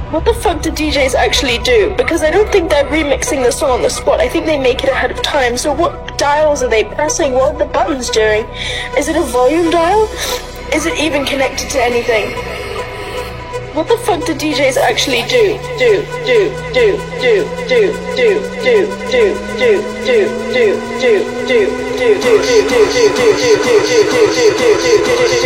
What the fuck do DJs actually do? Because I don't think they're remixing the song on the spot. I think they make it ahead of time. So what dials are they pressing? What are the buttons doing? Is it a volume dial? Is it even connected to anything? What the fuck do DJs actually do? Do.